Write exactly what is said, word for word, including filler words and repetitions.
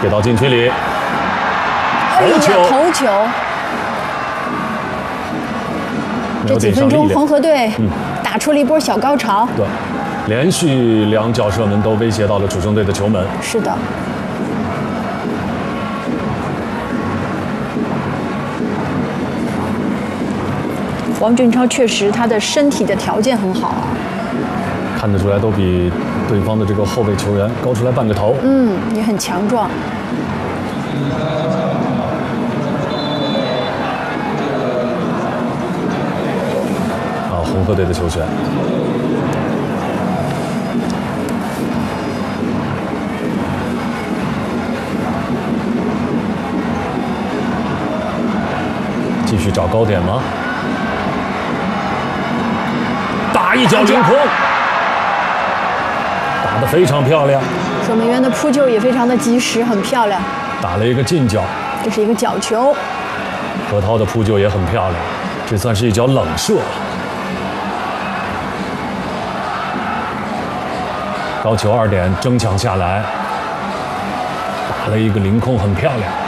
贴到禁区里， 哎呀， 头球， 头球！这几分钟，红河队打出了一波小高潮。 对，连续两脚射门都威胁到了主胜队的球门。 是的。王俊超确实他的身体的条件很好啊， 看得出来都比对方的这个后卫球员高出来半个头。 嗯，也很强壮。 啊，红河队的球权。继续找高点吗？打一脚凌空，打得非常漂亮。 守门员的扑救也非常的及时，很漂亮。 打了一个近角， 这是一个角球。 何涛的扑救也很漂亮，这算是一脚冷射。高球二点争抢下来，打了一个凌空，很漂亮。